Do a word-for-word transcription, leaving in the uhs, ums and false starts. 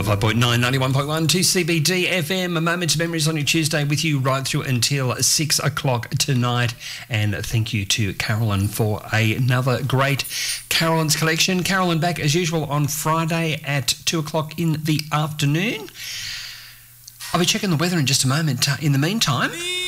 five point nine, ninety-one point one to C B D F M. A moment of memories on your Tuesday with you right through until six o'clock tonight. And thank you to Carolyn for another great Carolyn's collection. Carolyn back as usual on Friday at two o'clock in the afternoon. I'll be checking the weather in just a moment. Uh, in the meantime...